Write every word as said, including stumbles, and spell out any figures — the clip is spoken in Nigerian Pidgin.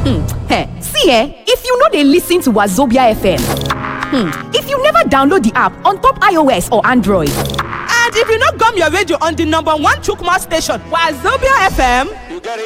Hmm. Hey, see eh, if you know they listen to Wazobia F M, hmm. if you never download the app on top iOS or Android, and if you not gum your radio on the number one Chukma station, Wazobia F M,